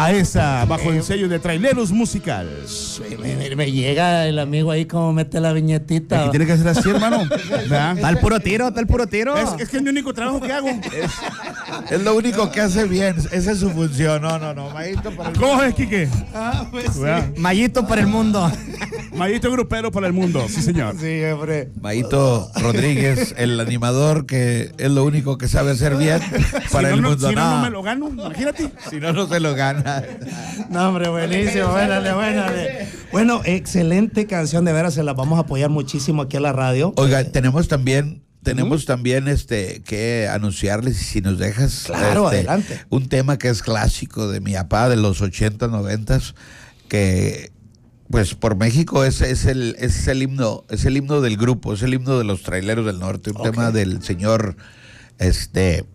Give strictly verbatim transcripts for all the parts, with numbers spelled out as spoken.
a esa bajo el sello de Traileros Musical. Me, me, me llega el amigo ahí como mete la viñetita. Aquí tiene que ser así, hermano. ¿Verdad? Está el puro tiro, está el puro tiro. Es, es que es mi único trabajo que hago. Es, es lo único que hace bien. Esa es su función. No, no, no. Mayito para el ¿Cómo es, Quique? Ah, pues sí. Mayito para el mundo. Mayito grupero para el mundo, sí señor. Sí, hombre. Mayito Rodríguez, el animador, que es lo único que sabe hacer bien para si el no, mundo. Si no, no, no me lo gano, imagínate. Si no, no se lo gana. No, hombre, buenísimo, buénale, buénale. Bueno, excelente canción, de veras, se la vamos a apoyar muchísimo aquí a la radio. Oiga, tenemos también, tenemos uh-huh. también este que anunciarles, si nos dejas, claro, este, adelante. Un tema que es clásico de mi papá de los ochenta, noventas, que pues por México es, es el es el himno, es el himno del grupo, es el himno de los Traileros del Norte, un okay. tema del señor este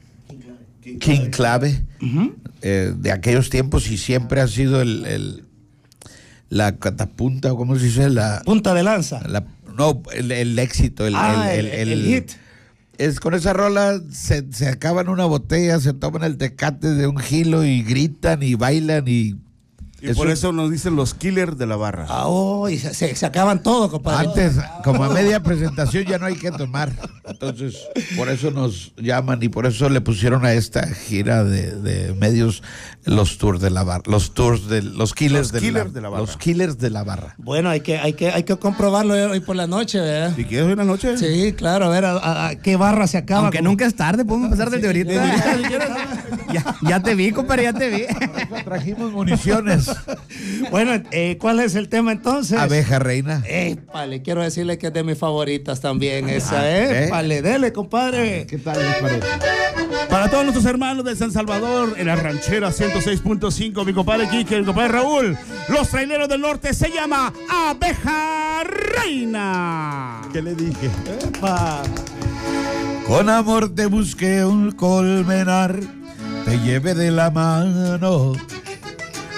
King Clave, uh-huh. eh, de aquellos tiempos, y siempre ha sido el, el la catapunta, ¿cómo se dice? La punta de lanza. La, no, el, el éxito, el, ah, el, el, el, el hit. Es con esa rola se, se acaban una botella, se toman el tecate de un gilo y gritan y bailan y Y por eso nos dicen los killers de la barra. Ah, oh, y se, se, se acaban todo, compadre. Antes, como a media presentación ya no hay que tomar. Entonces, por eso nos llaman y por eso le pusieron a esta gira de, de medios los tours de la barra, los tours de los killers, los de, killers la, de la barra. Los killers de la barra. Bueno, hay que, hay que, hay que comprobarlo hoy por la noche, ¿verdad? ¿Y quieres hoy en la noche? Sí, claro, a ver a, a, a qué barra se acaba. Aunque como... nunca es tarde, podemos empezar desde sí, ahorita. ya, ya te vi, compadre, ya te vi. Por eso trajimos municiones. Bueno, eh, ¿cuál es el tema entonces? Abeja reina. Eh, vale, quiero decirle que es de mis favoritas también esa, ah, ¿eh? ¿eh? Vale, dele, compadre. ¿Qué tal les parece? Para todos nuestros hermanos de San Salvador, en la ranchera ciento seis punto cinco, mi compadre Quique, mi compadre Raúl, los Traileros del Norte, se llama Abeja Reina. ¿Qué le dije? Epa. Con amor te busqué un colmenar, te llevé de la mano